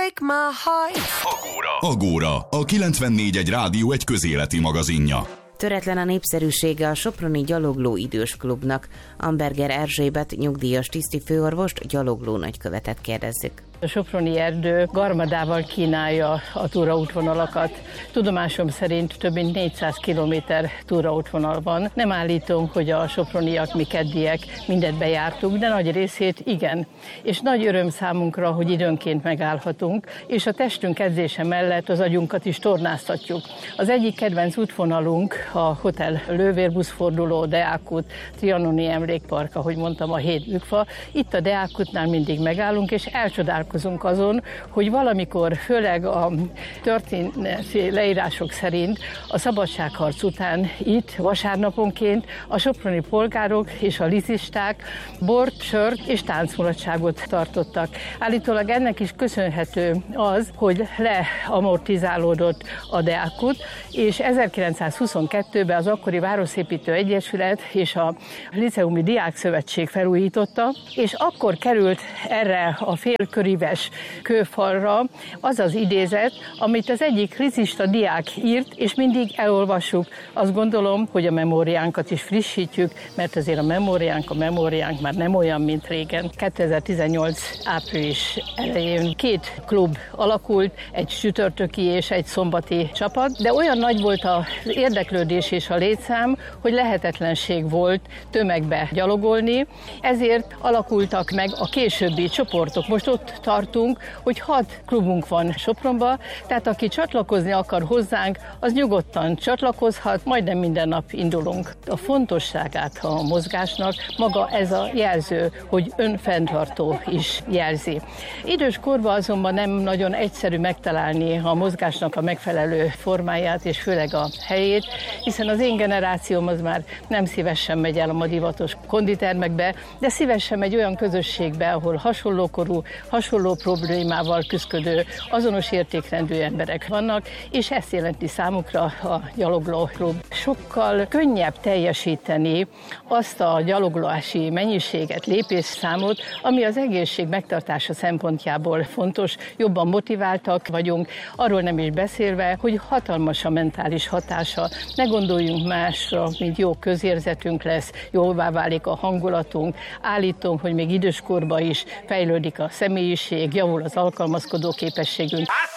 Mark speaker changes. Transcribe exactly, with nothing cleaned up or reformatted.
Speaker 1: break my heart.
Speaker 2: Agóra. Agóra, a kilencvennégy egy rádió egy közéleti magazinja.
Speaker 3: Töretlen a népszerűsége a soproni gyalogló idős klubnak. Amberger Erzsébet nyugdíjas tiszti főorvost, gyalogló nagykövetet kérdezzük.
Speaker 4: A soproni erdő garmadával kínálja a túraútvonalakat. Tudomásom szerint több mint négyszáz kilométer túraútvonal van. Nem állítom, hogy a soproniak, mi keddiek mindent bejártuk, de nagy részét igen. És nagy öröm számunkra, hogy időnként megállhatunk, és a testünk edzése mellett az agyunkat is tornáztatjuk. Az egyik kedvenc útvonalunk a Hotel Lővér-buszforduló, Deák út, Trianoni emlékpark, ahogy mondtam, a hét bükfa. Itt a Deák útnál mindig megállunk, és elcsodálkozunk azon, hogy valamikor, főleg a történeti leírások szerint a szabadságharc után itt vasárnaponként a soproni polgárok és a lizisták bort, sört és táncmulatságot tartottak. Állítólag ennek is köszönhető az, hogy leamortizálódott a Deák út, és ezerkilencszázhuszonkettőben az akkori Városépítő Egyesület és a Liceumi Diák Szövetség felújította, és akkor került erre a félköríves kőfalra az az idézet, amit az egyik rizista diák írt, és mindig elolvassuk. Azt gondolom, hogy a memóriánkat is frissítjük, mert azért a memóriánk, a memóriánk már nem olyan, mint régen. kétezer-tizennyolc április elején két klub alakult, egy csütörtöki és egy szombati csapat, de olyan nagy volt az érdeklődés és a létszám, hogy lehetetlenség volt tömegbe gyalogolni, ezért alakultak meg a későbbi csoportok. Most ott tartunk, hogy hat klubunk van Sopronban, tehát aki csatlakozni akar hozzánk, az nyugodtan csatlakozhat, majdnem minden nap indulunk. A fontosságát a mozgásnak maga ez a jelző, hogy önfenntartó is jelzi. Idős korban azonban nem nagyon egyszerű megtalálni a mozgásnak a megfelelő formáját, és főleg a helyét, hiszen az én generációm az már nem szívesen megy el a ma divatos konditermekbe, de szívesen megy olyan közösségbe, ahol hasonlókorú, hasonló problémával küzdködő, azonos értékrendű emberek vannak, és ezt jelenti számukra a gyaloglóklub. Sokkal könnyebb teljesíteni azt a gyaloglási mennyiséget, lépésszámot, ami az egészség megtartása szempontjából fontos, jobban motiváltak vagyunk, arról nem is beszélve, hogy hatalmas a mentális hatása. Ne gondoljunk másra, mint jó közérzetünk lesz, jóvá válik a hangulatunk, állítom, hogy még időskorban is fejlődik a személyiség, javul az alkalmazkodó képességünk.